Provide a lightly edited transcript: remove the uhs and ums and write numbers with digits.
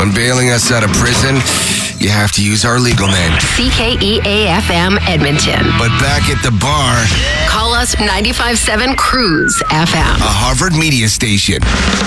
on bailing us out of prison, you have to use our legal name. CKEA-FM Edmonton. But back at the bar, Call us 95.7 Cruise FM. a Harvard media station.